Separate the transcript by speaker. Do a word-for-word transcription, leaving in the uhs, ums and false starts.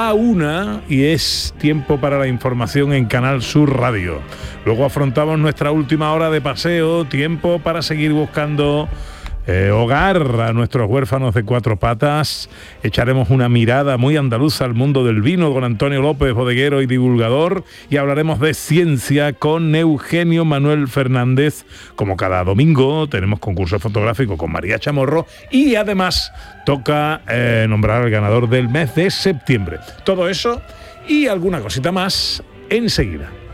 Speaker 1: la una y es tiempo para la información en Canal Sur Radio. Luego afrontamos nuestra última hora de paseo, tiempo para seguir buscando Eh, hogar a nuestros huérfanos de cuatro patas. Echaremos una mirada muy andaluza al mundo del vino con Antonio López, bodeguero y divulgador, y hablaremos de ciencia con Eugenio Manuel Fernández. Como cada domingo tenemos concurso fotográfico con María Chamorro y además toca eh, nombrar al ganador del mes de septiembre. Todo eso y alguna cosita más enseguida.